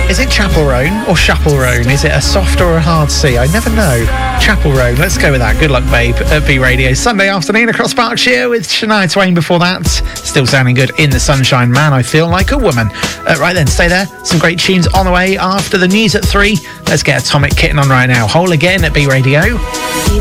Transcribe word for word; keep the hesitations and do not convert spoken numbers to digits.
Is it Chapel Roan or Chapel Roan? Is it a soft or a hard C? I never know. Chapel Roan. Let's go with that. Good luck, babe, at B Radio. Sunday afternoon across Berkshire with Shania Twain before that. Still sounding good in the sunshine. Man, I feel like a woman. Uh, right then, stay there. Some great tunes on the way after the news at three. Let's get Atomic Kitten on right now. Whole Again at B Radio.